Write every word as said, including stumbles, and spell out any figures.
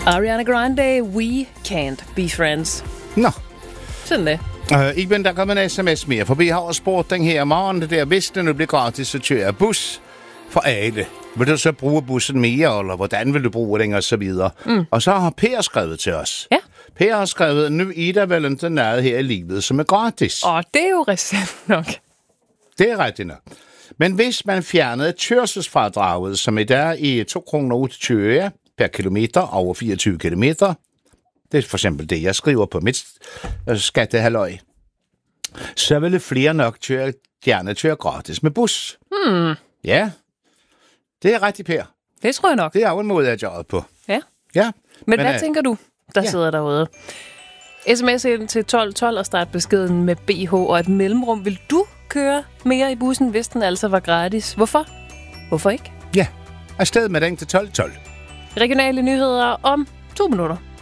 Ariana Grande, We Can't Be Friends. Nå. Sådan det. Uh, Iben, der kommer en sms mere, for vi har også spurgt den her morgen, det der, hvis det nu bliver gratis, så kører jeg bus for alle. Vil du så bruge bussen mere, eller hvordan vil du bruge den, og så videre. Mm. Og så har Per skrevet til os. Ja. Per har skrevet, nu er der vel ikke noget her i livet, som er gratis. Åh, det er jo recept nok. Det er rigtigt nok. Men hvis man fjernede kørselsfradraget, som i dag er to kroner otteogtyve per kilometer over fireogtyve kilometer, det er for eksempel det, jeg skriver på mit skattehalløj, så ville flere nok køre, gerne køre gratis med bus. Hmm. Ja, det er rigtigt, Per. Det tror jeg nok. Det er jo en måde at gøre på. Ja. Ja. Men, Men hvad øh, tænker du, der ja. sidder derude? Sms ind til tolv tolv og start beskeden med B H og et mellemrum. Vil du køre mere i bussen, hvis den altså var gratis? Hvorfor? Hvorfor ikke? Ja, afsted med den til tolv tolv. Regionale nyheder om to minutter.